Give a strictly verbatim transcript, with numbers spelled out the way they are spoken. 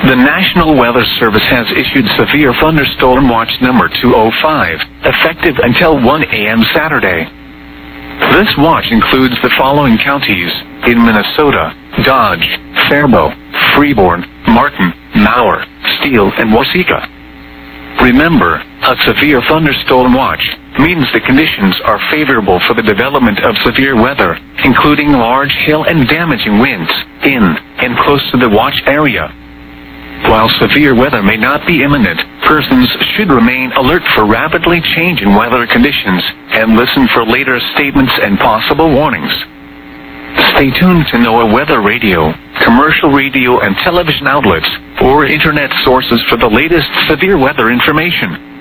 The National Weather Service has issued Severe Thunderstorm Watch number two oh five, effective until one a m Saturday. This watch includes the following counties in Minnesota: Dodge, Faribault, Freeborn, Martin, Mower, Steele, and Waseca. Remember, a severe thunderstorm watch means the conditions are favorable for the development of severe weather, including large hail and damaging winds, in and close to the watch area. While severe weather may not be imminent, persons should remain alert for rapidly changing weather conditions and listen for later statements and possible warnings. Stay tuned to NOAA Weather Radio, commercial radio and television outlets, or internet sources for the latest severe weather information.